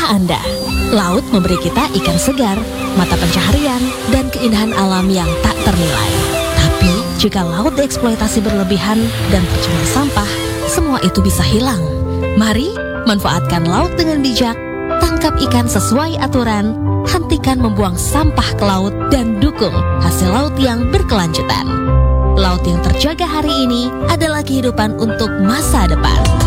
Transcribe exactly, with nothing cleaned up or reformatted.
Tahukah Anda, laut memberi kita ikan segar, mata pencaharian, dan keindahan alam yang tak ternilai. Tapi, jika laut dieksploitasi berlebihan dan tercemar sampah, semua itu bisa hilang. Mari, manfaatkan laut dengan bijak, tangkap ikan sesuai aturan, hentikan membuang sampah ke laut, dan dukung hasil laut yang berkelanjutan. Laut yang terjaga hari ini adalah kehidupan untuk masa depan.